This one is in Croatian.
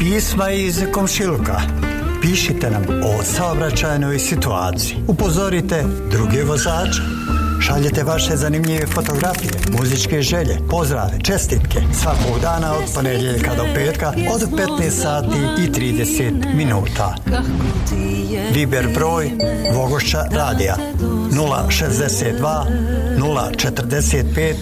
pisma iz komšiluka. Pišite nam o saobraćajnoj situaciji. Upozorite druge vozače. Šaljete vaše zanimljive fotografije, muzičke želje, pozdrave, čestitke svakog dana od ponedjeljka do petka od 15 sati i 30 minuta. Viber broj Vogošća radija 062 045